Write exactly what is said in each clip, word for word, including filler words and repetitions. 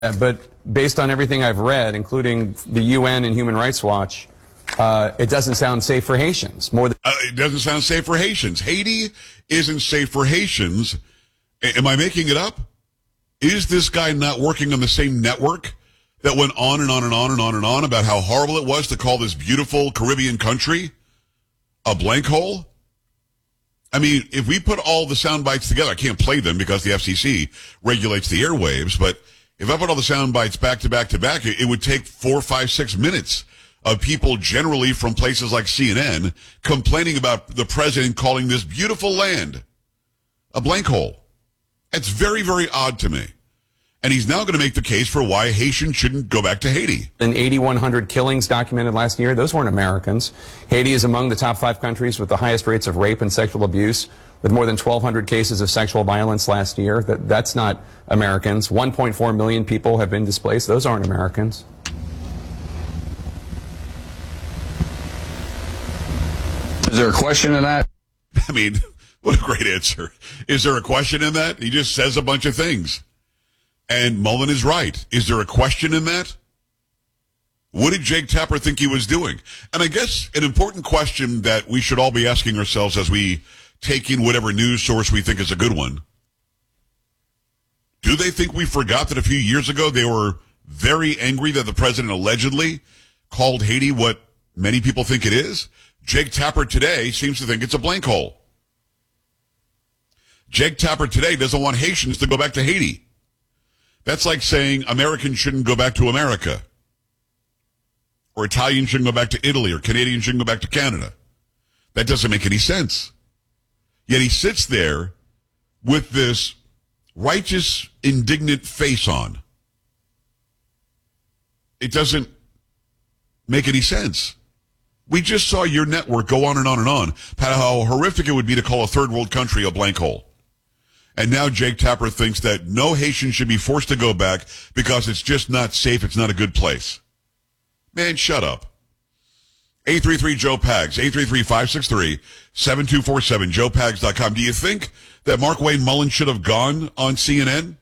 Uh, but based on everything I've read, including the U N and Human Rights Watch, uh, it doesn't sound safe for Haitians. More than uh, it doesn't sound safe for Haitians. Haiti isn't safe for Haitians. A- am I making it up? Is this guy not working on the same network that went on and on and on and on and on about how horrible it was to call this beautiful Caribbean country a blank hole? I mean, if we put all the sound bites together, I can't play them because the F C C regulates the airwaves, but if I put all the sound bites back to back to back, it would take four, five, six minutes of people generally from places like C N N complaining about the president calling this beautiful land a blank hole. It's very, very odd to me. And he's now going to make the case for why Haitians shouldn't go back to Haiti. In eighty-one hundred killings documented last year, those weren't Americans. Haiti is among the top five countries with the highest rates of rape and sexual abuse, with more than twelve hundred cases of sexual violence last year. That, that's not Americans. one point four million people have been displaced. Those aren't Americans. Is there a question in that? I mean, what a great answer. Is there a question in that? He just says a bunch of things. And Mullen is right. Is there a question in that? What did Jake Tapper think he was doing? And I guess an important question that we should all be asking ourselves as we take in whatever news source we think is a good one. Do they think we forgot that a few years ago they were very angry that the president allegedly called Haiti what many people think it is? Jake Tapper today seems to think it's a blank hole. Jake Tapper today doesn't want Haitians to go back to Haiti. That's like saying Americans shouldn't go back to America. Or Italians shouldn't go back to Italy, or Canadians shouldn't go back to Canada. That doesn't make any sense. Yet he sits there with this righteous, indignant face on. It doesn't make any sense. We just saw your network go on and on and on about how horrific it would be to call a third world country a blank hole. And now Jake Tapper thinks that no Haitian should be forced to go back because it's just not safe. It's not a good place. Man, shut up. eight three three Joe Pags, eight three three, five six three, seven two four seven, joe pags dot com. Do you think that Mark Wayne Mullen should have gone on C N N?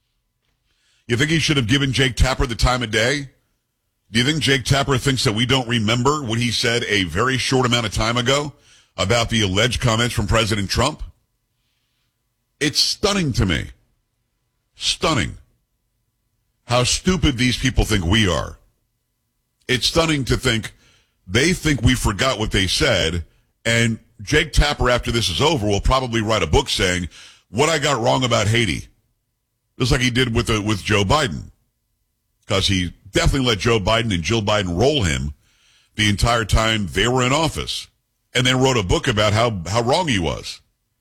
You think he should have given Jake Tapper the time of day? Do you think Jake Tapper thinks that we don't remember what he said a very short amount of time ago about the alleged comments from President Trump? It's stunning to me. Stunning. How stupid these people think we are. It's stunning to think they think we forgot what they said, and Jake Tapper, after this is over, will probably write a book saying, what I got wrong about Haiti. Just like he did with, the, with Joe Biden. Because he definitely let Joe Biden and Jill Biden roll him the entire time they were in office, and then wrote a book about how, how wrong he was.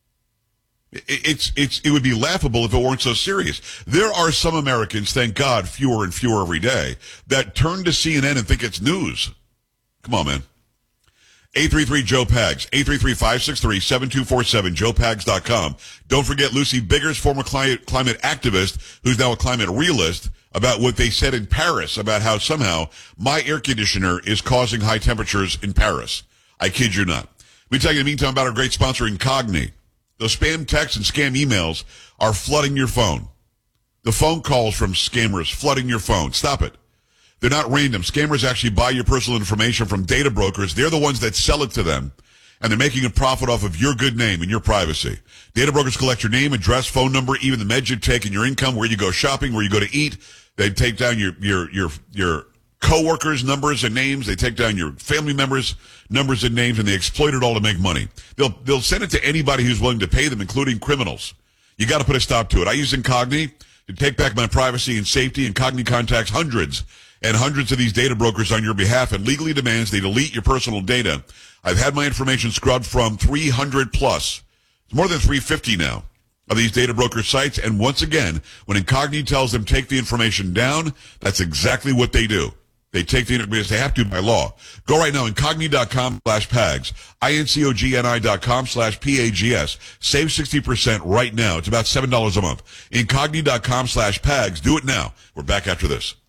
It's, it's, it would be laughable if it weren't so serious. There are some Americans, thank God, fewer and fewer every day, that turn to C N N and think it's news. Come on, man. eight three three Joe Pags, eight three three, five six three, seven two four seven, joe pags dot com. Don't forget Lucy Biggers, former climate, climate activist, who's now a climate realist, about what they said in Paris, about how somehow my air conditioner is causing high temperatures in Paris. I kid you not. Let me tell you in the meantime about our great sponsor, Incogni. Those spam texts and scam emails are flooding your phone. The phone calls from scammers flooding your phone. Stop it. They're not random. Scammers actually buy your personal information from data brokers. They're the ones that sell it to them, and they're making a profit off of your good name and your privacy. Data brokers collect your name, address, phone number, even the meds you take and your income, where you go shopping, where you go to eat. They take down your your your your coworkers' numbers and names. They take down your family members' numbers and names, and they exploit it all to make money. They'll they'll send it to anybody who's willing to pay them, including criminals. You got to put a stop to it. I use Incogni to take back my privacy and safety. Incogni contacts hundreds and hundreds of these data brokers on your behalf and legally demands they delete your personal data. I've had my information scrubbed from three hundred plus. It's more than three hundred fifty now of these data broker sites. And once again, when Incogni tells them take the information down, that's exactly what they do. They take the because they have to by law. Go right now, incogni.com slash pags, I-N-C-O-G-N-I dot com slash P-A-G-S. Save sixty percent right now. It's about seven dollars a month. Incogni.com slash pags. Do it now. We're back after this.